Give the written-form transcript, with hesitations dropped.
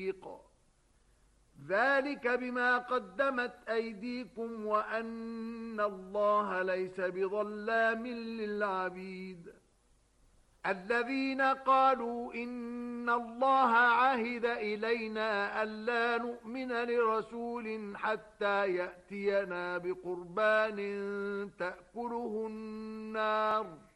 حقيق ذلك بما قدمت أيديكم وأن الله ليس بظلام للعبيد الذين قالوا إن الله عهد إلينا ألا نؤمن لرسول حتى يأتينا بقربان تأكله النار